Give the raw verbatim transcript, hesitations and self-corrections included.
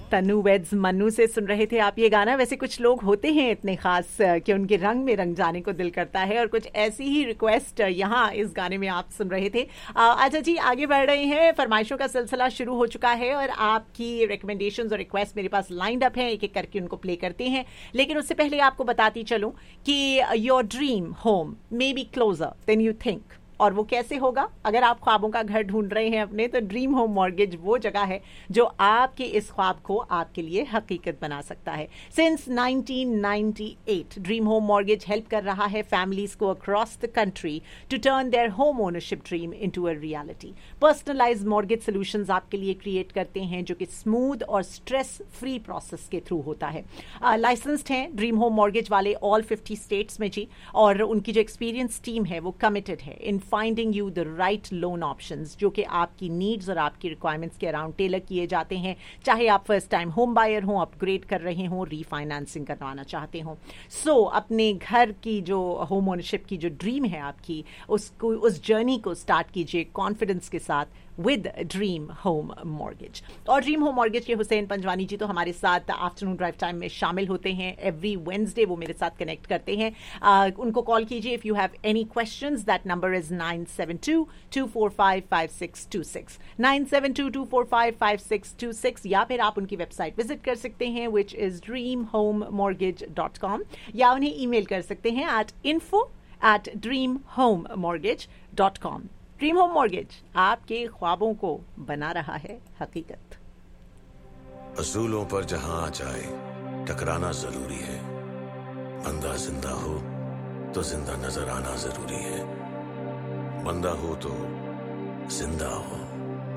तनु weds Mannu से सुन रहे थे आप ये गाना। वैसे कुछ लोग होते हैं इतने खास कि उनके रंग में रंग जाने को दिल करता है, और कुछ ऐसी ही रिक्वेस्ट यहाँ इस गाने में आप सुन रहे थे। अच्छा जी, आगे बढ़ रहे हैं, फरमाइशों का सिलसिला शुरू हो चुका है और आपकी रिकमेंडेशंस और रिक्वेस्ट मेरे पास लाइंड अप हैं, एक एक करके उनको प्ले करते हैं। लेकिन उससे पहले आपको बताती चलूं कि your dream home may be closer then you think. और वो कैसे होगा? अगर आप ख्वाबों का घर ढूंढ रहे हैं अपने, तो ड्रीम होम मॉर्गेज वो जगह है जो आपके इस ख्वाब को आपके लिए हकीकत बना सकता है। Since nineteen ninety eight dream home mortgage help कर रहा है फैमिलीज को across the country to turn their home ownership dream into a reality. Personalised mortgage solutions आपके लिए क्रिएट करते हैं जो कि स्मूथ और स्ट्रेस फ्री प्रोसेस के थ्रू होता है। लाइसेंस्ड हैं ड्रीम होम मॉर्गेज वाले ऑल फिफ्टी स्टेट्स में जी, और उनकी जो एक्सपीरियंस टीम है वो कमिटेड है in finding you the right loan options जो कि आपकी नीड्स और आपकी रिक्वायरमेंट्स के अराउंड टेलर किए जाते हैं। चाहे आप फर्स्ट टाइम होम बायर हो, अपग्रेड कर रहे हो, रीफाइनेंसिंग करवाना चाहते हो। सो so, अपने घर की जो होम ओनरशिप की जो ड्रीम है आपकी, उसको उस जर्नी को स्टार्ट कीजिए कॉन्फिडेंस के साथ विद ड्रीम होम मॉर्गेज। और ड्रीम होम मॉर्गेज के हुसैन पंजवानी जी तो हमारे साथ आफ्टरनून ड्राइव टाइम में शामिल होते हैं। एवरी वेडनेसडे वो मेरे साथ कनेक्ट करते हैं। uh, उनको कॉल कीजिए if you have any questions. That number is nine seven to to four five five six to six, nine seven to to four five five six to six. या फिर आप उनकी website visit कर सकते हैं which is dream home mortgage dot com, या उन्हें email कर सकते हैं eight info at dream home mortgage dot com. Dream home mortgage आपके ख्वाबों को बना रहा है हकीकत। असूलों पर जहां आ जाए टकराना जरूरी है। बंदा जिंदा हो तो जिंदा नजर आना जरूरी है। बंदा हो तो जिंदा हो।